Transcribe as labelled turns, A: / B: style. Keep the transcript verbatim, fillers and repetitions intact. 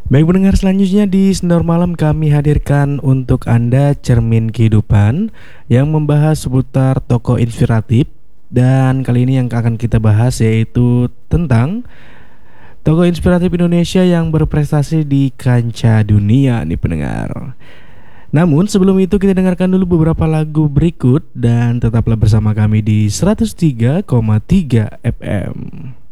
A: Baik pendengar, selanjutnya di Sendor Malam kami hadirkan untuk Anda cermin kehidupan yang membahas seputar tokoh inspiratif. Dan kali ini yang akan kita bahas yaitu tentang tokoh inspiratif Indonesia yang berprestasi di kancah dunia nih pendengar. Namun sebelum itu kita dengarkan dulu beberapa lagu berikut dan tetaplah bersama kami di seratus tiga koma tiga F M.